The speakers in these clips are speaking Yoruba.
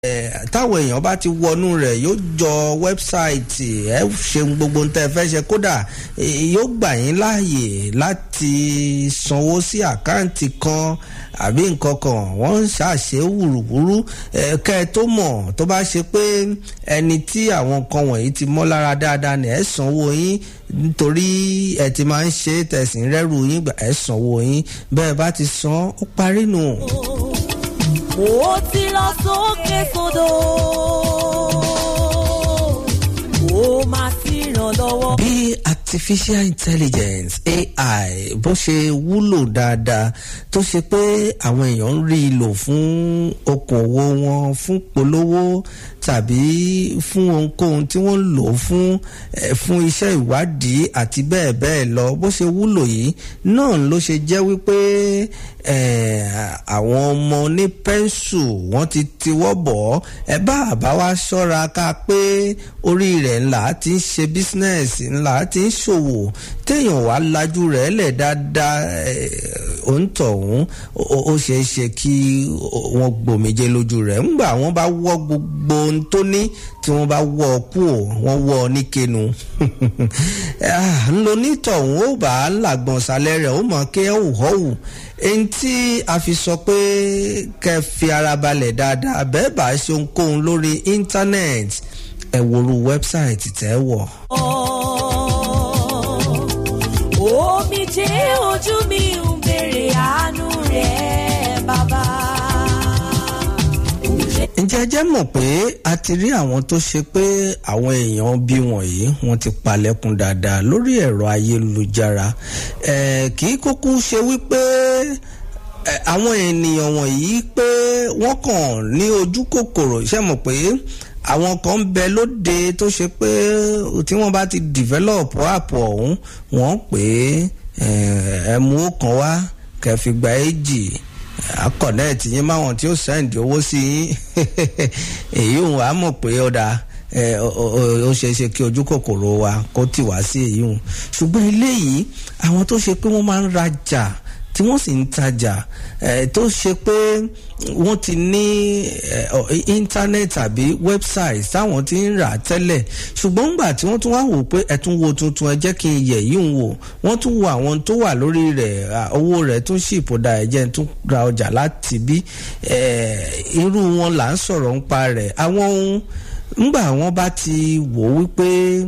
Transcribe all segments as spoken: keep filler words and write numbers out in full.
táwọn èèyàn bá ti wọnú rẹ̀ yóò jọ wẹ́bsáìtì ẹ ṣe gbogbo nǹkan tẹ́ fẹ́ ṣe, kódà yóò gbà yín láàyè láti sanwó sí àkáǹtì kan àbí nǹkan kan. wọ́n ń ṣàṣe wùrùwùrù kẹ́ ẹ tó mọ̀ tó bá ṣe pé ẹni tí àwọn nǹkan wọ̀nyí ti mọ́ lára dáadáa ni ẹ sanwó yín, nítorí ẹ ti máa ń ṣe tẹ̀sìn rẹ́rù yín gbà ẹ sanwó yín, bẹ́ẹ̀ bá ti san ó parí nù. Ó ti lọ sókè sódò, ó máa ti ràn lọ́wọ́. Bí artificial intelligence A I bó ṣe wúlò dáadáa tó ṣe pé àwọn èèyàn ń rí i lò fún okòwò wọn, fún polówó tàbí fún ohunkóhun tí wọ́n lò fún fún iṣẹ́ ìwádìí àti bẹ́ẹ̀ bẹ́ẹ̀ lọ, bó ṣe wúlò yìí náà ló ṣe jẹ́ wípé àwọn ọmọ ní pẹ́ńsù wọ́n ti tiwọ́ bọ̀ ẹ bá àbá wa ṣọ́ra ká pé orí rẹ̀ ńlá ti ń ṣe bísínẹ́sì ńlá ti ń ṣòwò téèyàn wá lajú rẹ̀ lẹ̀ dáadáa òǹtọ̀hún ó ṣeé ṣe kí wọ́n gbòmìjẹ lójú rẹ̀ ńgbà wọ́n bá wọ́ gbogbo ohun tó ní tí wọ́n bá wọ́ ọ kú ò wọ́n wọ́ ọ níkẹnu ńlọ nítọ̀hún ó bá làgbọ̀n sálẹ̀ rẹ̀ ó mọ̀ kí ẹ̀ hù họ́wù. Ẹni tí a fi sọ pé kẹ́ fi ara balẹ̀ dáadáa bẹ́ẹ̀ bá ṣe ohunkóhun lórí íńtánẹ́ẹ̀tì ẹ wòrú wẹ́bsáìtì tẹ́ wọ̀. Omi jẹ́ ojú mi ń béèrè àánú rẹ̀ bàbá. Ǹjẹ́ ẹ jẹ́ mọ̀ pé a ti rí àwọn tó ṣe pé àwọn èèyàn bí wọ̀nyí wọ́n ti palẹ̀kùn dáadáa lórí ẹ̀rọ ayélujára. ẹ̀ kì í kúkú ṣe wípé àwọn ènìyàn wọ̀nyí pé wọ́n kàn ní ojú kòkòrò, ṣe mọ̀ pé àwọn kan ń bẹ lóde tó ṣe pé tí wọ́n bá ti develop app ọ̀hún wọ́n pè é ẹ̀mú kan wá kẹfì gba èjì akọ̀nẹ́ẹ̀tì yín máwọn tí ó sẹ́ǹdì owó sí yín èyí òun wàá mọ̀ pé ọ̀dà ó ṣeé ṣe kí ojú kòkòrò wa kó tì wá sí èyí òun. ṣùgbọ́n eléyìí àwọn tó ṣe pé wọ́n máa ń rajà tí wọ́n sì ń tajà tó ṣe pé wọ́n ti ní íńtánẹ́ẹ̀tì àbí wẹ́bsáìtì táwọn ti ń rà tẹ́lẹ̀, ṣùgbọ́n ńgbà tí wọ́n tún wá wò pé ẹ̀tún wo tuntun ẹ jẹ́ kí n yẹ̀ yìí ń wò, wọ́n tún wo àwọn tó wà lórí rẹ̀ owó rẹ̀ tún ṣìpò da ẹ̀jẹ̀ tún ra ọjà láti bí irú wọn là ń sọ̀rọ̀ nípa rẹ̀. àwọn ohun ńgbà wọn bá ti wò wípé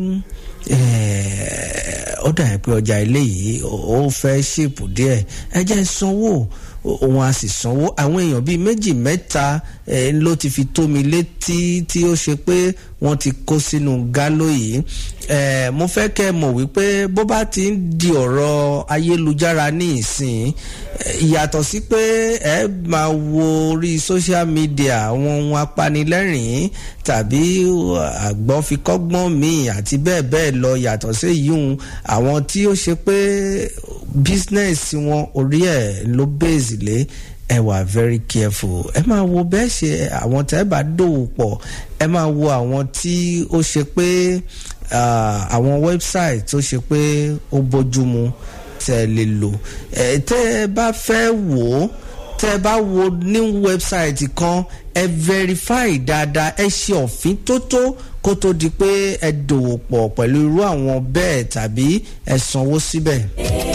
ó dàbí pé ọjà eléyìí ó fẹ́ ṣèpù díẹ̀ ẹ jẹ́ sanwó, òun a sì sanwó. àwọn èèyàn bíi méjì mẹ́ta ló ti fi tó mi létí tí ó ṣe pé wọ́n ti kó sínú gálò yìí. mo fẹ́ kẹ́ mọ̀ wípé bó bá ti ń di ọ̀rọ̀ ayélujára ní ìsìn ìyàtọ̀ sí pé ẹ máa wo orí social media àwọn ohun apanilẹ́rìn tàbí àgbọ̀nfikọ́gbọ́n míì àti bẹ́ẹ̀ bẹ́ẹ̀ lọ, yàtọ̀ sí yìí àwọn tí ó ṣe pé business wọn orí ẹ̀ ló base lé ẹ wà very careful. ẹ máa wo bẹ́ẹ̀ ṣe àwọn tẹ́ bá dòwò pọ̀, ẹ máa wo àwọn tí ó ṣe pé àwọn website tó ṣe pé ó bójúmu tẹ́ lè lò. ẹ tẹ́ ẹ bá fẹ́ wò ó tẹ́ ẹ bá wo ní website kan ẹ verify dáadáa, ẹ ṣe òfin tó tó kó tó di pé ẹ dòwò pọ̀ pẹ̀lú irú àwọn bẹ́ẹ̀ tàbí ẹ sanwó síbẹ̀.